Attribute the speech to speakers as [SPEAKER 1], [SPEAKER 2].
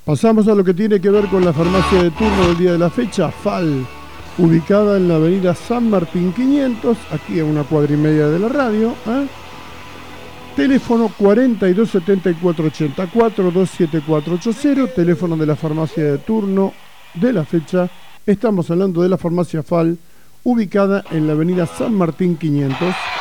[SPEAKER 1] Pasamos a lo que tiene que ver con la farmacia de turno del día de la fecha, FAL, ubicada en la avenida San Martín 500, aquí a una cuadra y media de la radio. Teléfono 427484 27480, teléfono de la farmacia de turno de la fecha. Estamos hablando de la farmacia FAL, ubicada en la avenida San Martín 500.